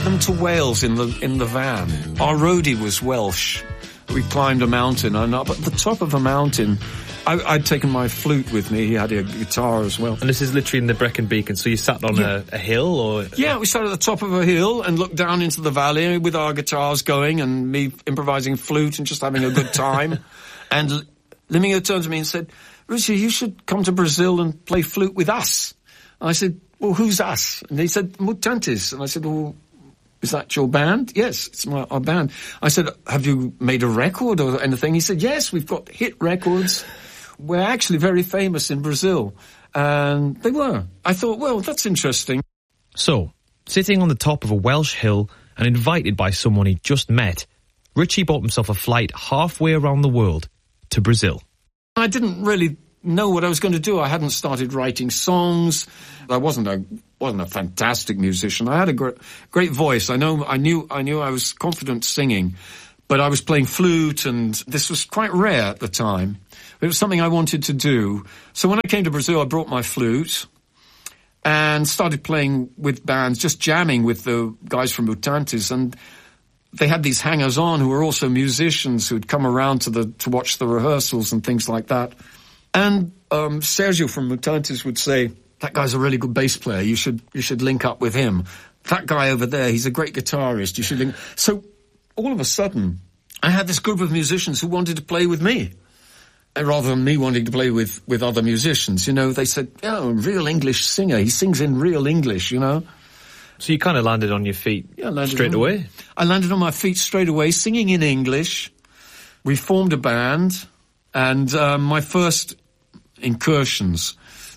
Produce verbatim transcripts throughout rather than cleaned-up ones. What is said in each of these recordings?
them to Wales in the in the van. Our roadie was Welsh. We climbed a mountain, and up at the top of a mountain, I, I'd taken my flute with me. He had a guitar as well. And this is literally in the Brecon Beacons, so you sat on yeah. a, a hill, or...? Yeah, we sat at the top of a hill and looked down into the valley with our guitars going and me improvising flute and just having a good time. And Limingo turned to me and said, Richie, you should come to Brazil and play flute with us. And I said, well, who's us? And he said, Mutantes. And I said, well, is that your band? Yes, it's my, our band. I said, have you made a record or anything? He said, yes, we've got hit records. We're actually very famous in Brazil. And they were. I thought, well, that's interesting. So, sitting on the top of a Welsh hill and invited by someone he'd just met, Richie bought himself a flight halfway around the world to Brazil. I didn't really know what I was going to do. I hadn't started writing songs. I wasn't a wasn't a fantastic musician. I had a great, great voice. I know. I knew. I knew I was confident singing, but I was playing flute, and this was quite rare at the time. It was something I wanted to do. So when I came to Brazil, I brought my flute and started playing with bands, just jamming with the guys from Mutantes, and they had these hangers-on who were also musicians who'd come around to the to watch the rehearsals and things like that. And um, Sergio from Mutantes would say, that guy's a really good bass player. You should you should link up with him. That guy over there, he's a great guitarist. You should link. So all of a sudden, I had this group of musicians who wanted to play with me. And rather than me wanting to play with, with other musicians, you know, they said, oh, real English singer. He sings in real English, you know. So you kind of landed on your feet yeah, straight on, away? I landed on my feet straight away, singing in English. We formed a band, and um, my first incursions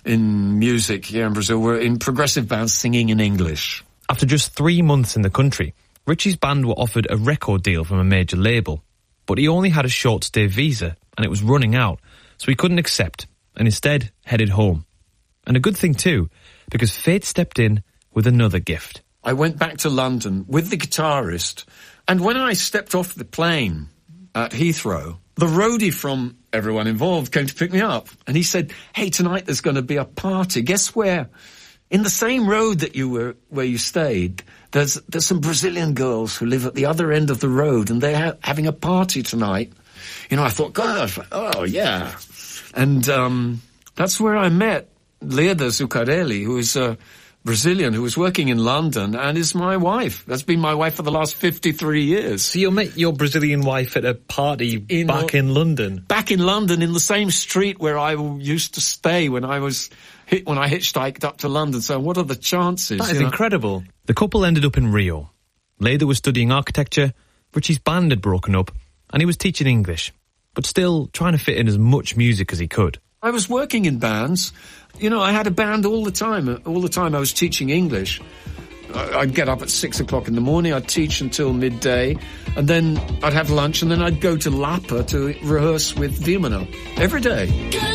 in music here in Brazil were in progressive bands singing in English. After just three months in the country, Richie's band were offered a record deal from a major label, but he only had a short-stay visa, and it was running out, so he couldn't accept, and instead headed home. And a good thing too, because fate stepped in with another gift. I went back to London with the guitarist, and when I stepped off the plane at Heathrow, the roadie from Everyone Involved came to pick me up, and he said, hey, tonight there's going to be a party. Guess where? In the same road that you were, where you stayed, there's there's some Brazilian girls who live at the other end of the road, and they're ha- having a party tonight. You know, I thought, God, oh, yeah. And um, that's where I met Leda Zuccarelli, who is a Brazilian who was working in London and is my wife. That's been my wife for the last fifty-three years. So you met your Brazilian wife at a party in back in London? Back in London, in the same street where I used to stay when I was hit, when I hitchhiked up to London. So what are the chances? That is incredible. The couple ended up in Rio. Leda was studying architecture, Richie's band had broken up, and he was teaching English, but still trying to fit in as much music as he could. I was working in bands. You know, I had a band all the time. All the time I was teaching English. I'd get up at six o'clock in the morning, I'd teach until midday, and then I'd have lunch, and then I'd go to Lapa to rehearse with Vimano every day.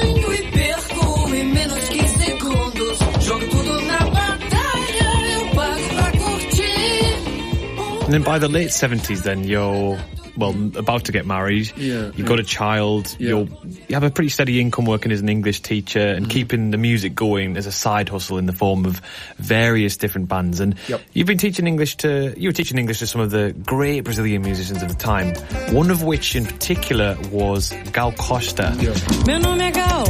And then by the late seventies, then you're, well, about to get married. Yeah, You've yeah. got a child. Yeah. You're, you have a pretty steady income working as an English teacher and mm. keeping the music going as a side hustle in the form of various different bands. And yep. you've been teaching English to, you were teaching English to some of the great Brazilian musicians of the time. One of which in particular was Gal Costa. Yeah. Meu nome é Gal.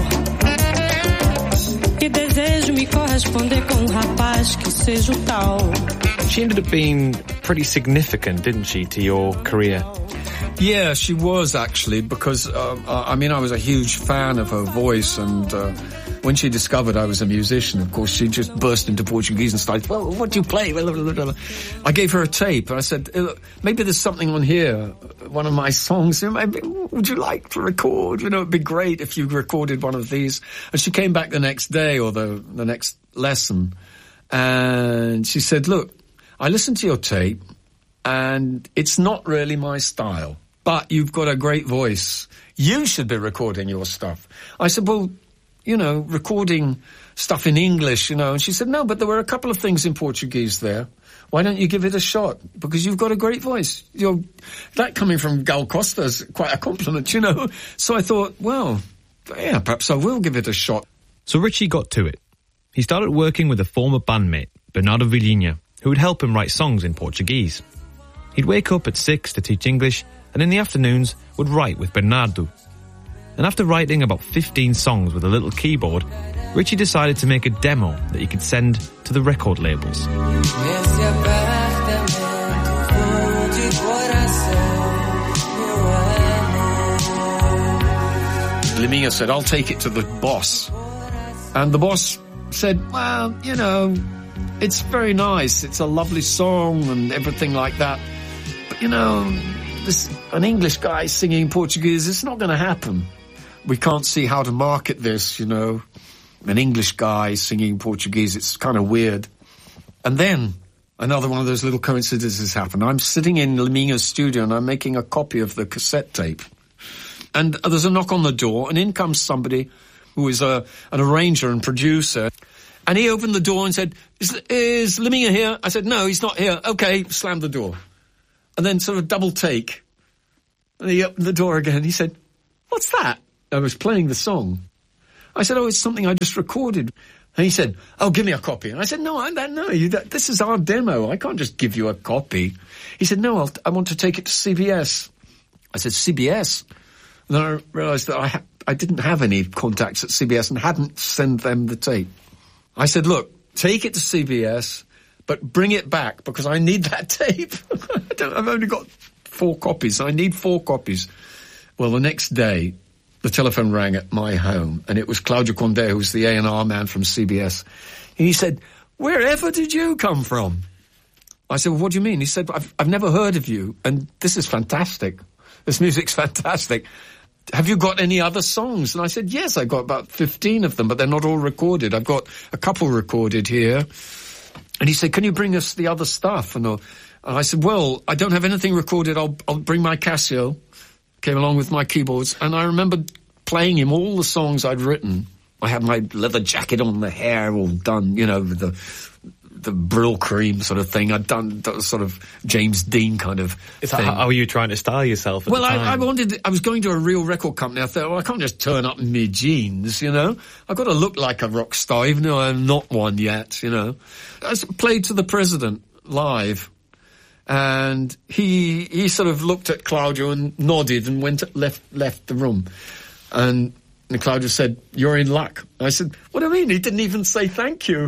E desejo me corresponder com rapaz que seja o tal. She ended up being pretty significant, didn't she, to your career? Yeah, she was actually, because, uh, I mean, I was a huge fan of her voice, and uh, when she discovered I was a musician, of course, she just burst into Portuguese and started, well, what do you play? I gave her a tape, and I said, maybe there's something on here, one of my songs, maybe, would you like to record? You know, it'd be great if you recorded one of these. And she came back the next day, or the, the next lesson, and she said, look, I listened to your tape, and it's not really my style, but you've got a great voice. You should be recording your stuff. I said, well, you know, recording stuff in English, you know. And she said, no, but there were a couple of things in Portuguese there. Why don't you give it a shot? Because you've got a great voice. You're, that coming from Gal Costa is quite a compliment, you know. So I thought, well, yeah, perhaps I will give it a shot. So Richie got to it. He started working with a former bandmate, Bernardo Villinha, who would help him write songs in Portuguese. He'd wake up at six to teach English, and in the afternoons would write with Bernardo. And after writing about fifteen songs with a little keyboard, Richie decided to make a demo that he could send to the record labels. Liminha said, I'll take it to the boss. And the boss said, well, you know, it's very nice. It's a lovely song and everything like that. But, you know, this an English guy singing in Portuguese, it's not going to happen. We can't see how to market this, you know. An English guy singing in Portuguese, it's kind of weird. And then another one of those little coincidences happened. I'm sitting in Liminha's studio and I'm making a copy of the cassette tape. And there's a knock on the door, and in comes somebody who is a, an arranger and producer. And he opened the door and said, is, is Liminha here? I said, no, he's not here. Okay, slammed the door. And then sort of double take. And he opened the door again. He said, what's that? I was playing the song. I said, oh, it's something I just recorded. And he said, oh, give me a copy. And I said, no, I, no, you, that, this is our demo. I can't just give you a copy. He said, no, I'll, I want to take it to C B S. I said, C B S? And then I realised that I, ha- I didn't have any contacts at C B S and hadn't sent them the tape. I said, look, take it to C B S, but bring it back because I need that tape. I don't, I've only got four copies. I need four copies. Well, the next day, the telephone rang at my home, and it was Claudio Condé, who was the A and R man from C B S. And he said, wherever did you come from? I said, well, what do you mean? He said, I've, I've never heard of you, and this is fantastic. This music's fantastic. Have you got any other songs? And I said, yes, I've got about fifteen of them, but they're not all recorded. I've got a couple recorded here. And he said, can you bring us the other stuff? And, uh, and I said, well, I don't have anything recorded. I'll, I'll bring my Casio. Came along with my keyboards. And I remember playing him all the songs I'd written. I had my leather jacket on, the hair all done, you know, with the the Brill cream sort of thing. I'd done that was sort of James Dean kind of Is thing. that how were you trying to style yourself at well, the time? I, I wanted, I was going to a real record company. I thought, well, I can't just turn up in my jeans, you know. I've got to look like a rock star, even though I'm not one yet, you know. I played to the president live, and he he sort of looked at Claudio and nodded and went left left the room. And, and Claudio said, you're in luck. I said, what do you mean? He didn't even say thank you.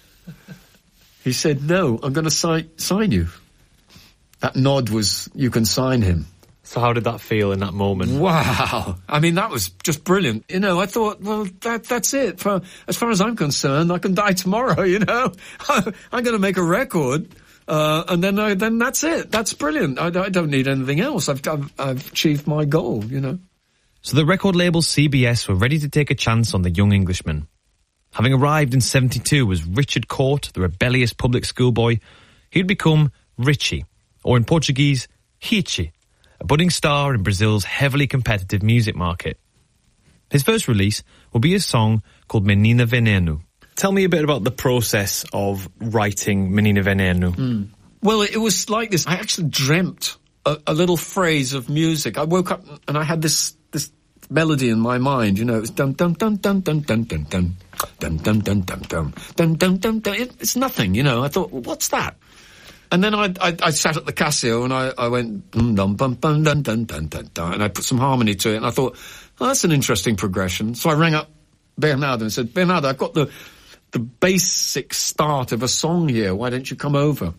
He said, no, I'm going to sign, sign you. That nod was, you can sign him. So how did that feel in that moment? Wow. I mean, that was just brilliant. You know, I thought, well, that that's it. For, as far as I'm concerned, I can die tomorrow, you know. I'm going to make a record, uh, and then I, then that's it. That's brilliant. I, I don't need anything else. I've, I've, I've achieved my goal, you know. So the record label C B S were ready to take a chance on the young Englishman. Having arrived in seventy-two as Richard Court, the rebellious public schoolboy, he'd become Richie, or in Portuguese, Richie, a budding star in Brazil's heavily competitive music market. His first release will be a song called Menina Veneno. Tell me a bit about the process of writing Menina Veneno. Mm. Well, it was like this. I actually dreamt a, a little phrase of music. I woke up and I had this this melody in my mind. You know, it was dum dum dum dum dum dum dum dum dum dum dum dum dum dum dum dum dum. It's nothing, you know. I thought, well, what's that? And then I, I, I sat at the Casio and I, I went dum dum dum dum dum dum dum dum, and I put some harmony to it. And I thought, oh, that's an interesting progression. So I rang up Bernardo and said, Bernardo, I've got the the basic start of a song here. Why don't you come over?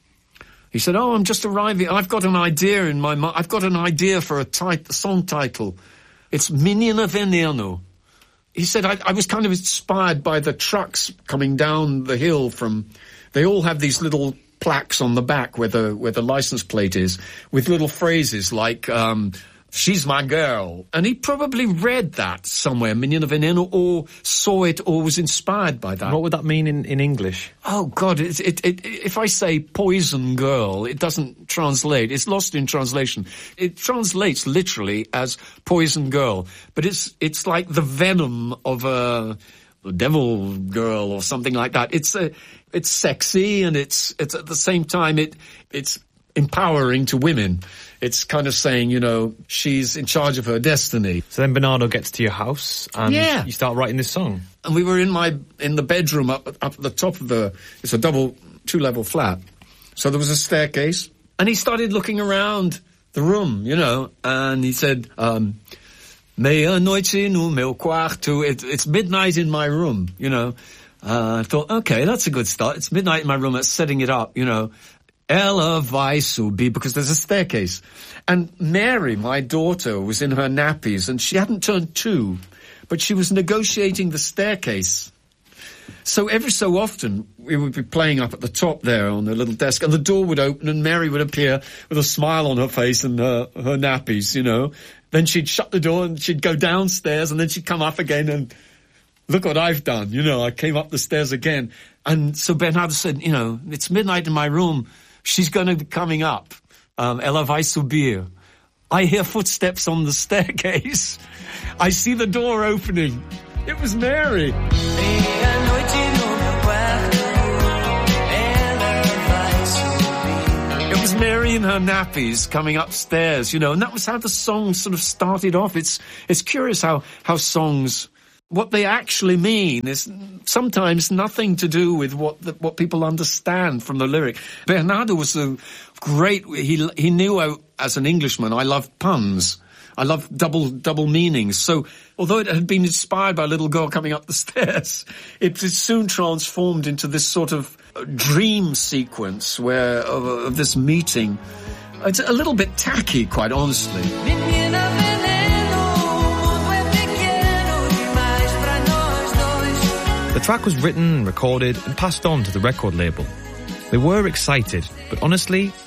He said, oh, I'm just arriving. I've got an idea in my mind. I've got an idea for a, tit- a song title. It's Menina Veneno. He said, I, I was kind of inspired by the trucks coming down the hill from, they all have these little plaques on the back where the, where the license plate is with little phrases like, um, she's my girl. And he probably read that somewhere, Menina Veneno, or saw it or was inspired by that. What would that mean in, in English? Oh, God, it, it, it, if I say poison girl, it doesn't translate. It's lost in translation. It translates literally as poison girl, but it's it's like the venom of a devil girl or something like that. It's a, it's sexy, and it's it's at the same time it it's empowering to women. It's kind of saying, you know, she's in charge of her destiny. So then Bernardo gets to your house and yeah. you start writing this song. And we were in my in the bedroom up up at the top of the. It's a double two-level flat. So there was a staircase, and he started looking around the room, you know, and he said, um, meia-noite no meu quarto. It, it's midnight in my room, you know. Uh, I thought, okay, that's a good start. It's midnight in my room. That's setting it up, you know. Ela vai subir, because there's a staircase. And Mary, my daughter, was in her nappies, and she hadn't turned two, but she was negotiating the staircase. So every so often, we would be playing up at the top there on the little desk, and the door would open, and Mary would appear with a smile on her face and her, her nappies, you know. Then she'd shut the door, and she'd go downstairs, and then she'd come up again, and look what I've done, you know. I came up the stairs again. And so Bernardo said, you know, it's midnight in my room. She's going to be coming up. Um, ela vai subir. I hear footsteps on the staircase. I see the door opening. It was Mary. It was Mary in her nappies coming upstairs, you know, and that was how the song sort of started off. It's it's curious how, how songs, what they actually mean is sometimes nothing to do with what the, what people understand from the lyric. Bernardo was a great, he he knew I, as an Englishman, I loved puns. I love double double meanings. So although it had been inspired by a little girl coming up the stairs, it soon transformed into this sort of dream sequence where of, of this meeting. It's a little bit tacky, quite honestly. The track was written, recorded and passed on to the record label. They were excited, but honestly,